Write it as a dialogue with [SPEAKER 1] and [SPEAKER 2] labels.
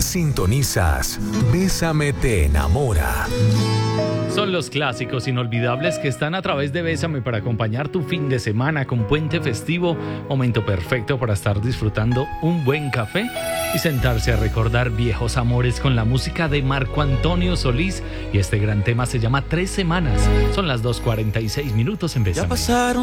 [SPEAKER 1] Sintonizas Bésame te enamora.
[SPEAKER 2] Son los clásicos inolvidables que están a través de Bésame para acompañar tu fin de semana con puente festivo, momento perfecto para estar disfrutando un buen café y sentarse a recordar viejos amores con la música de Marco Antonio Solís, y este gran tema se llama 3 semanas. Son las 2:46 en Bésame.
[SPEAKER 3] Ya pasaron